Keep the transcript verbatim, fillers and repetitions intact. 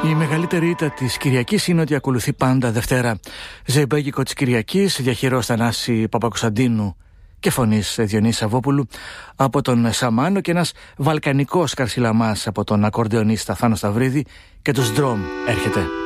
Η μεγαλύτερη ήττα της Κυριακής είναι ότι ακολουθεί πάντα Δευτέρα. Ζεϊμπέγικο της Κυριακής, διαχειρός Θανάση Παπακοσταντίνου και φωνής Διονύση Σαββόπουλου από τον Σαμάνο και ένας βαλκανικός καρσιλαμάς από τον ακορντεονίστα Θάνο Σταυρίδη και τους Ντρόμ έρχεται.